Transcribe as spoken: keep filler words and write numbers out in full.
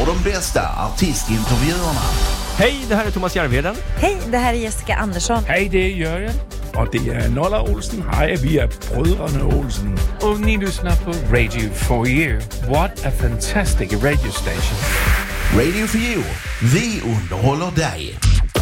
de bästa artistintervjuerna. Hej, det här är Thomas Järvheden. Hej, det här är Jessica Andersson. Hej, det är Jörgen. Och det är Nolla Olsen. Hej, vi är bröderna Olsen. Och ni lyssnar på Radio for You. What a fantastic radio station. Radio for You. Vi underhåller dig.